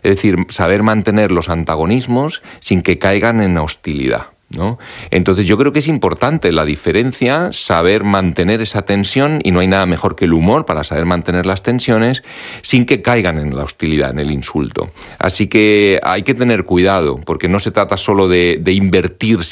Es decir, saber mantener los antagonismos sin que caigan en hostilidad, ¿no? Entonces yo creo que es importante la diferencia, saber mantener esa tensión, y no hay nada mejor que el humor para saber mantener las tensiones sin que caigan en la hostilidad, en el insulto. Así que hay que tener cuidado, porque no se trata solo de invertir